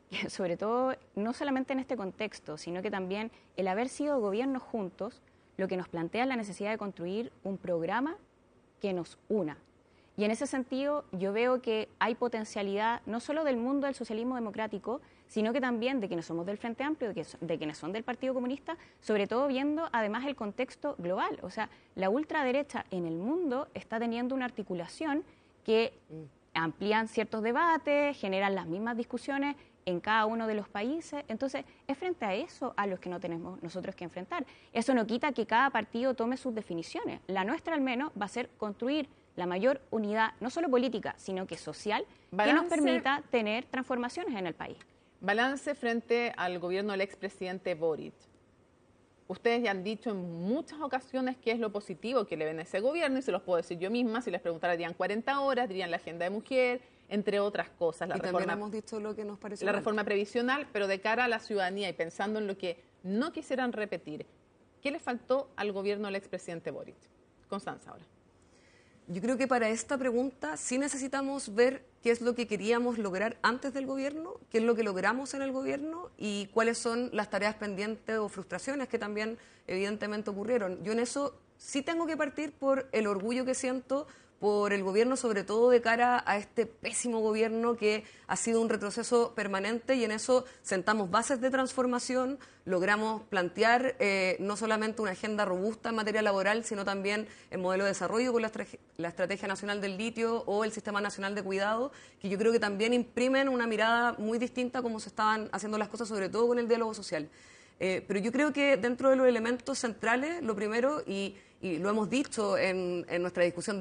que sobre todo, no solamente en este contexto, sino que también el haber sido gobiernos juntos, lo que nos plantea es la necesidad de construir un programa que nos una. Y en ese sentido yo veo que hay potencialidad no solo del mundo del socialismo democrático, sino que también de quienes somos del Frente Amplio, de quienes son del Partido Comunista, sobre todo viendo además el contexto global. O sea, la ultraderecha en el mundo está teniendo una articulación que amplían ciertos debates, generan las mismas discusiones en cada uno de los países. Entonces, es frente a eso a los que no tenemos nosotros que enfrentar. Eso no quita que cada partido tome sus definiciones. La nuestra, al menos, va a ser construir la mayor unidad, no solo política, sino que social, que nos permita tener transformaciones en el país. Balance frente al gobierno del expresidente Boric. Ustedes ya han dicho en muchas ocasiones qué es lo positivo que le ven a ese gobierno, y se los puedo decir yo misma. Si les preguntara, dirían 40 horas, dirían la agenda de mujer, entre otras cosas. También hemos dicho lo que nos pareció la reforma previsional, pero de cara a la ciudadanía y pensando en lo que no quisieran repetir, ¿qué le faltó al gobierno del expresidente Boric? Constanza, ahora. Yo creo que para esta pregunta sí necesitamos ver qué es lo que queríamos lograr antes del gobierno, qué es lo que logramos en el gobierno y cuáles son las tareas pendientes o frustraciones que también evidentemente ocurrieron. Yo en eso sí tengo que partir por el orgullo que siento por el gobierno, sobre todo de cara a este pésimo gobierno que ha sido un retroceso permanente, y en eso sentamos bases de transformación, logramos plantear no solamente una agenda robusta en materia laboral, sino también el modelo de desarrollo con la Estrategia Nacional del Litio o el Sistema Nacional de Cuidado, que yo creo que también imprimen una mirada muy distinta a cómo se estaban haciendo las cosas, sobre todo con el diálogo social. Pero yo creo que dentro de los elementos centrales, lo primero, y lo hemos dicho en nuestra discusión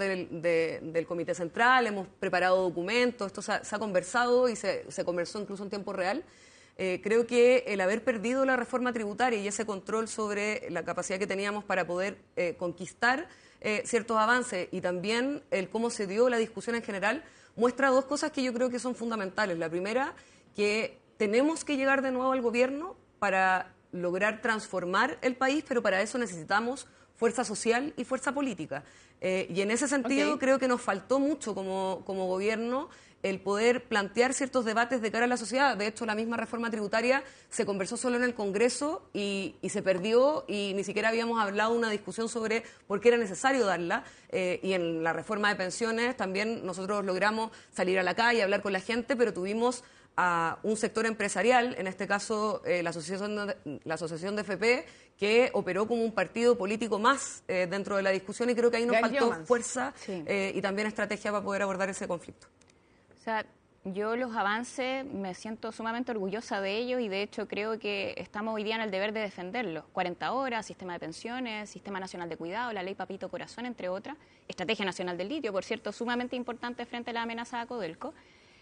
del Comité Central, hemos preparado documentos, esto se ha conversado y se conversó incluso en tiempo real. Creo que el haber perdido la reforma tributaria y ese control sobre la capacidad que teníamos para poder conquistar ciertos avances, y también el cómo se dio la discusión en general, muestra dos cosas que yo creo que son fundamentales. La primera, que tenemos que llegar de nuevo al gobierno para lograr transformar el país, pero para eso necesitamos fuerza social y fuerza política. Y en ese sentido creo que nos faltó mucho como gobierno el poder plantear ciertos debates de cara a la sociedad. De hecho, la misma reforma tributaria se conversó solo en el Congreso y se perdió, y ni siquiera habíamos hablado de una discusión sobre por qué era necesario darla. Y en la reforma de pensiones también nosotros logramos salir a la calle, hablar con la gente, pero tuvimos a un sector empresarial, en este caso la Asociación de FP, que operó como un partido político más dentro de la discusión, y creo que ahí nos faltó fuerza y también estrategia para poder abordar ese conflicto. O sea, yo los avances me siento sumamente orgullosa de ellos, y de hecho creo que estamos hoy día en el deber de defenderlos. 40 horas, sistema de pensiones, Sistema Nacional de Cuidado, la ley Papito Corazón, entre otras, Estrategia Nacional del Litio, por cierto, sumamente importante frente a la amenaza de Codelco.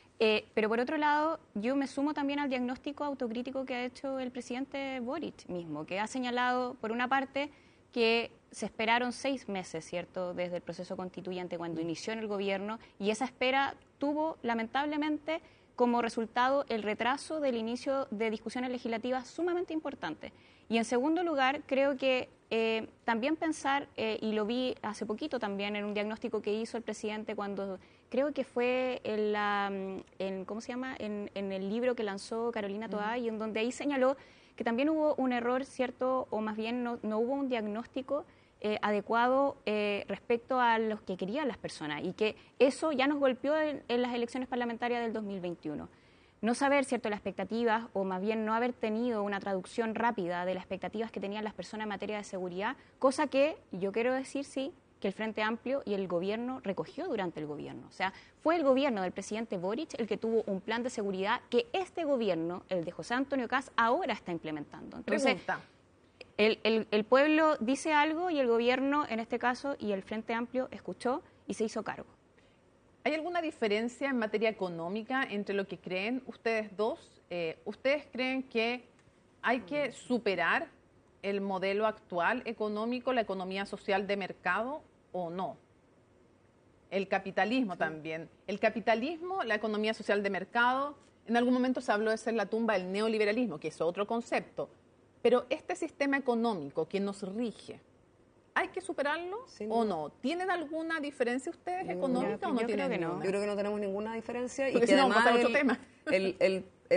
Pero por otro lado, yo me sumo también al diagnóstico autocrítico que ha hecho el presidente Boric mismo, que ha señalado, por una parte, que se esperaron 6 meses, ¿cierto?, desde el proceso constituyente cuando inició en el gobierno, y esa espera tuvo, lamentablemente, como resultado el retraso del inicio de discusiones legislativas sumamente importantes. Y en segundo lugar, creo que también pensar, y lo vi hace poquito también en un diagnóstico que hizo el presidente cuando, creo que fue ¿cómo se llama?, en el libro que lanzó Carolina Toá, y en donde ahí señaló que también hubo un error, ¿cierto?, o más bien no hubo un diagnóstico adecuado respecto a los que querían las personas, y que eso ya nos golpeó en las elecciones parlamentarias del 2021. No saber, ¿cierto?, las expectativas, o más bien no haber tenido una traducción rápida de las expectativas que tenían las personas en materia de seguridad, cosa que yo quiero decir, sí, que el Frente Amplio y el gobierno recogió durante el gobierno. O sea, fue el gobierno del presidente Boric el que tuvo un plan de seguridad que este gobierno, el de José Antonio Kast, ahora está implementando. Entonces, el pueblo dice algo y el gobierno, en este caso, y el Frente Amplio escuchó y se hizo cargo. ¿Hay alguna diferencia en materia económica entre lo que creen ustedes dos? ¿Ustedes creen que hay que superar el modelo actual económico, la economía social de mercado, o no? El capitalismo también. El capitalismo, la economía social de mercado, en algún momento se habló de ser la tumba del neoliberalismo, que es otro concepto. Pero este sistema económico que nos rige, ¿hay que superarlo o no? ¿Tienen alguna diferencia ustedes económica o no tienen ninguna? Yo creo que no tenemos ninguna diferencia. Porque y que si no, además vamos a pasar a otro tema.